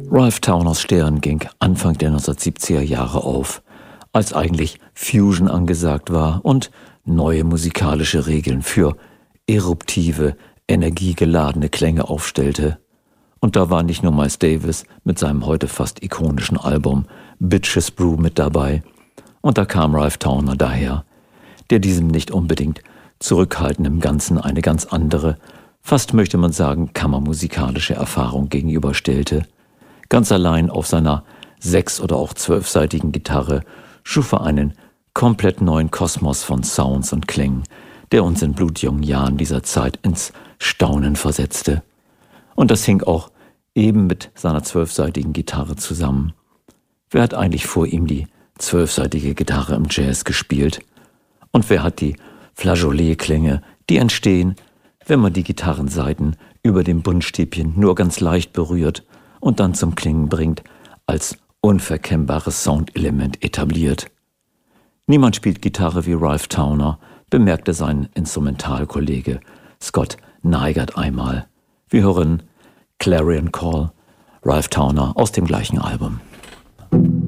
Ralph Tauners Stern ging Anfang der 1970er Jahre auf, als eigentlich Fusion angesagt war und neue musikalische Regeln für eruptive, energiegeladene Klänge aufstellte. Und da war nicht nur Miles Davis mit seinem heute fast ikonischen Album Bitches Brew mit dabei. Und da kam Ralph Tauner daher, der diesem nicht unbedingt zurückhaltenden Ganzen eine ganz andere, fast möchte man sagen kammermusikalische Erfahrung gegenüberstellte. Ganz allein auf seiner 6- oder auch 12-seitigen Gitarre schuf er einen komplett neuen Kosmos von Sounds und Klängen, der uns in blutjungen Jahren dieser Zeit ins Staunen versetzte. Und das hing auch eben mit seiner 12-seitigen Gitarre zusammen. Wer hat eigentlich vor ihm die 12-seitige Gitarre im Jazz gespielt? Und wer hat die Flageolet-Klänge, die entstehen, wenn man die Gitarrensaiten über dem Buntstäbchen nur ganz leicht berührt und dann zum Klingen bringt, als unverkennbares Soundelement etabliert? Niemand spielt Gitarre wie Ralph Tauner, bemerkte sein Instrumentalkollege Scott Neigert einmal. Wir hören Clarion Call, Ralph Tauner aus dem gleichen Album.